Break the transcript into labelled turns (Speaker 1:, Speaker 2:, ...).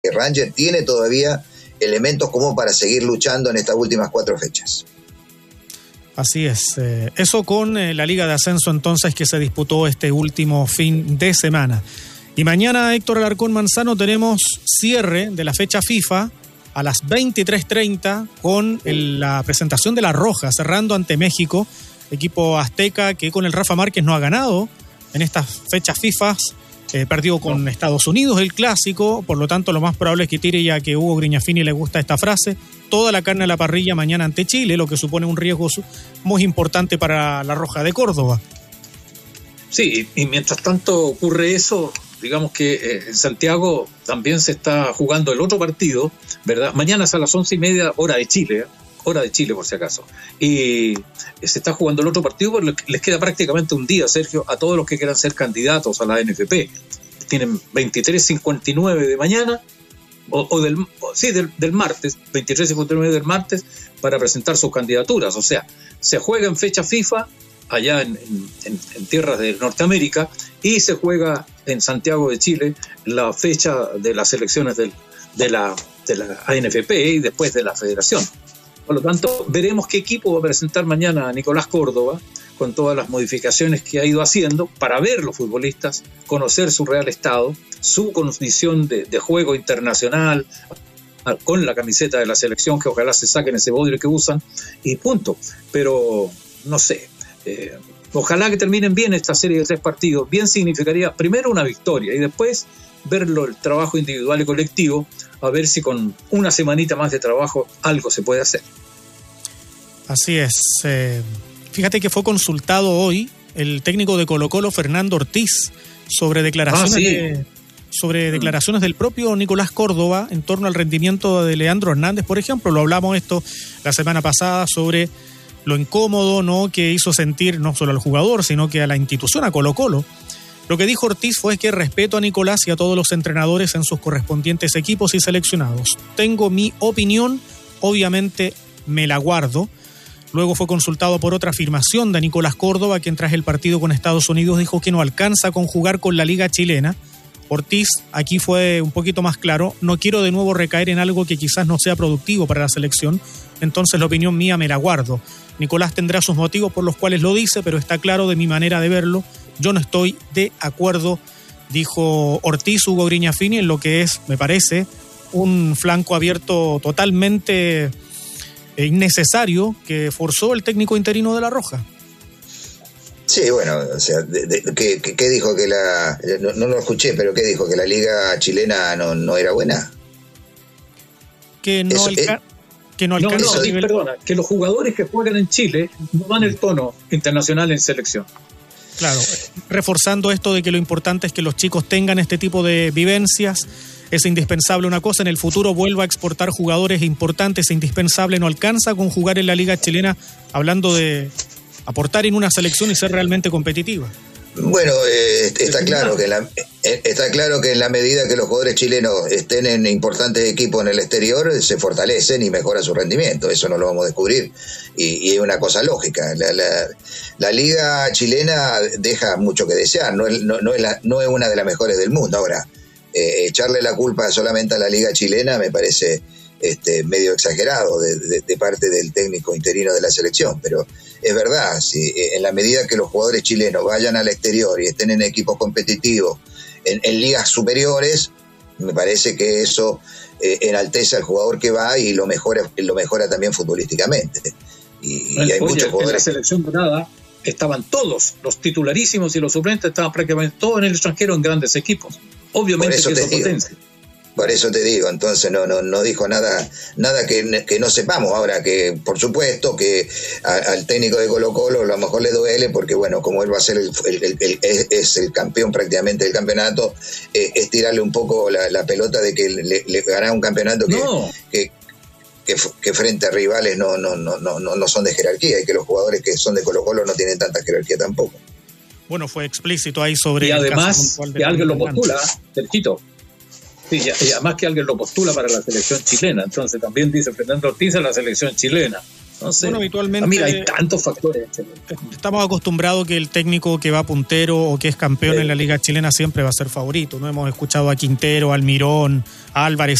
Speaker 1: Rangers tiene todavía elementos como para seguir luchando en estas últimas 4 fechas.
Speaker 2: Así es. Eso con la Liga de Ascenso entonces que se disputó este último fin de semana. Y mañana, Héctor Alarcón Manzano, tenemos cierre de la fecha FIFA a las 23:30 con la presentación de La Roja, cerrando ante México, equipo azteca que con el Rafa Márquez no ha ganado en estas fechas FIFA. Perdió con Estados Unidos el clásico, por lo tanto lo más probable es que tire, ya que Hugo Grignafini le gusta esta frase, toda la carne a la parrilla mañana ante Chile, lo que supone un riesgo muy importante para La Roja de Córdoba.
Speaker 3: Sí, y mientras tanto ocurre eso, digamos que en Santiago también se está jugando el otro partido, ¿verdad? Mañana es a las 11:30 hora de Chile por si acaso, y se está jugando el otro partido porque les queda prácticamente un día, Sergio, a todos los que quieran ser candidatos a la NFP. Tienen 23:59 de mañana del martes, 23:59 del martes, para presentar sus candidaturas. O sea, se juega en fecha FIFA allá en tierras de Norteamérica y se juega en Santiago de Chile la fecha de las elecciones de la ANFP y después de la Federación. Por lo tanto, veremos qué equipo va a presentar mañana a Nicolás Córdoba, con todas las modificaciones que ha ido haciendo, para ver los futbolistas, conocer su real estado, su condición de juego internacional, con la camiseta de la selección, que ojalá se saquen ese bodrio que usan, y punto. Pero, no sé, ojalá que terminen bien esta serie de 3 partidos. Bien significaría primero una victoria y después verlo el trabajo individual y colectivo, a ver si con una semanita más de trabajo algo se puede hacer.
Speaker 2: Así es. Fíjate que fue consultado hoy el técnico de Colo-Colo, Fernando Ortiz, sobre declaraciones declaraciones del propio Nicolás Córdoba en torno al rendimiento de Leandro Hernández, por ejemplo. Lo hablamos esto la semana pasada sobre lo incómodo, ¿no?, que hizo sentir no solo al jugador, sino que a la institución, a Colo-Colo. Lo que dijo Ortiz fue que respeto a Nicolás y a todos los entrenadores en sus correspondientes equipos y seleccionados. Tengo mi opinión, obviamente me la guardo. Luego fue consultado por otra afirmación de Nicolás Córdoba, quien tras el partido con Estados Unidos dijo que no alcanza a conjugar con la Liga Chilena. Ortiz aquí fue un poquito más claro: no quiero de nuevo recaer en algo que quizás no sea productivo para la selección, entonces la opinión mía me la guardo. Nicolás tendrá sus motivos por los cuales lo dice, pero está claro de mi manera de verlo. Yo no estoy de acuerdo, dijo Ortiz, Hugo Grignafini, en lo que es, me parece, un flanco abierto totalmente innecesario que forzó el técnico interino de La Roja.
Speaker 1: Sí, bueno, o sea, ¿qué dijo? Que no lo escuché, pero ¿qué dijo? ¿Que la liga chilena no era buena?
Speaker 2: Que no alcanza.
Speaker 3: Perdona, que los jugadores que juegan en Chile no dan el tono internacional en selección.
Speaker 2: Claro, reforzando esto de que lo importante es que los chicos tengan este tipo de vivencias. Es indispensable una cosa, en el futuro vuelva a exportar jugadores importantes, es indispensable, no alcanza con jugar en la liga chilena, hablando de aportar en una selección y ser realmente competitiva.
Speaker 1: Bueno, está claro que en la medida que los jugadores chilenos estén en importantes equipos en el exterior, se fortalecen y mejora su rendimiento. Eso no lo vamos a descubrir y es una cosa lógica. La liga chilena deja mucho que desear, no es una de las mejores del mundo. Ahora, echarle la culpa solamente a la liga chilena me parece medio exagerado de parte del técnico interino de la selección, pero es verdad, si en la medida que los jugadores chilenos vayan al exterior y estén en equipos competitivos, en ligas superiores, me parece que eso enaltece al jugador que va y lo mejora también futbolísticamente. Y hay muchos jugadores.
Speaker 3: En la selección dorada estaban todos, los titularísimos y los suplentes estaban prácticamente todos en el extranjero en grandes equipos. Obviamente que eso potencia.
Speaker 1: Por eso te digo, entonces no dijo nada que no sepamos. Ahora que, por supuesto, que al técnico de Colo-Colo a lo mejor le duele, porque bueno, como él va a ser es el campeón prácticamente del campeonato, es tirarle un poco la pelota de que le ganará un campeonato que frente a rivales no son de jerarquía, y que los jugadores que son de Colo-Colo no tienen tanta jerarquía tampoco.
Speaker 2: Bueno, fue explícito ahí sobre...
Speaker 3: Y además que alguien lo postula, Sergito. Sí, y además que alguien lo postula para la selección chilena. Entonces también dice Fernando Ortiz a la selección chilena. No sé.
Speaker 2: Bueno, habitualmente.
Speaker 3: Mira, hay tantos factores.
Speaker 2: Estamos acostumbrados que el técnico que va puntero o que es campeón en la Liga Chilena siempre va a ser favorito. No hemos escuchado a Quintero, Almirón, a Álvarez